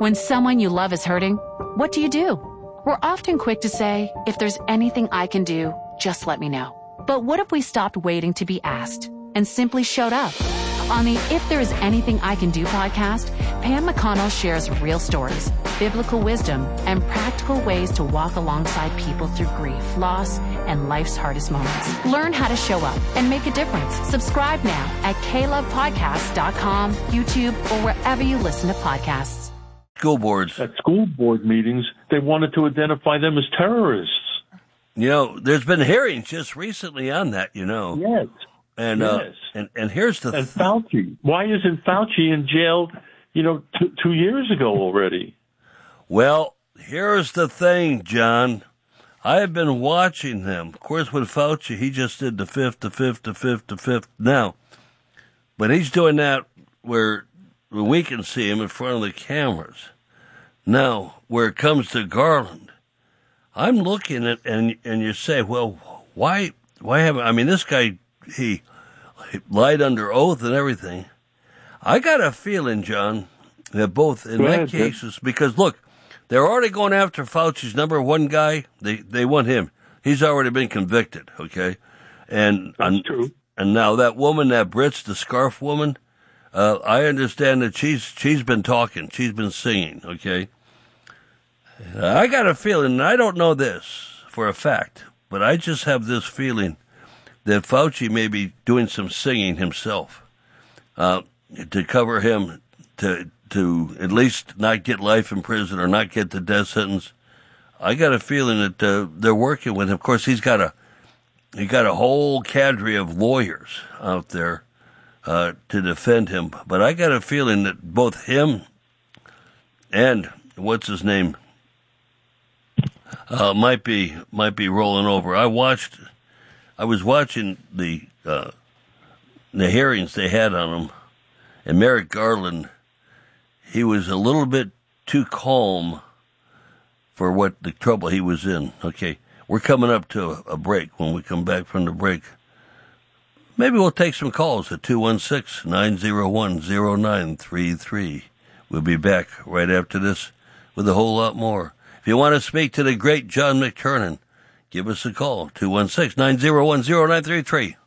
When someone you love is hurting, what do? We're often quick to say, if there's anything I can do, just let me know. But what if we stopped waiting to be asked and simply showed up? On the If There Is Anything I Can Do podcast, Pam McConnell shares real stories, biblical wisdom, and practical ways to walk alongside people through grief, loss, and life's hardest moments. Learn how to show up and make a difference. Subscribe now at KLovePodcasts.com, YouTube, or wherever you listen to podcasts. School boards. At school board meetings, they wanted to identify them as terrorists. There's been hearings just recently on that, Yes. And yes. And here's the and Fauci. Why isn't Fauci in jail? 2 years ago already. Well, here's the thing, John. I have been watching him. Of course, with Fauci, he just did the fifth now, but he's doing that where we can see him in front of the cameras. Now, where it comes to Garland, I'm looking at and you say, well, why haven't this guy? He lied under oath and everything. I got a feeling, John, that both in that cases, because look, they're already going after Fauci's number one guy. They want him. He's already been convicted, okay? And that's true. And now that woman, that Brits, the scarf woman, I understand that she's been talking. She's been singing, okay? I got a feeling, and I don't know this for a fact, but I just have this feeling that Fauci may be doing some singing himself to cover him to at least not get life in prison or not get the death sentence. I got a feeling that they're working with him. Of course, he got a whole cadre of lawyers out there to defend him. But I got a feeling that both him and what's his name might be rolling over. I was watching the hearings they had on him, and Merrick Garland, he was a little bit too calm for what the trouble he was in. Okay, we're coming up to a break. When we come back from the break, maybe we'll take some calls at 216-901-0933. We'll be back right after this with a whole lot more. If you want to speak to the great John McTernan, give us a call, 216-901-0933.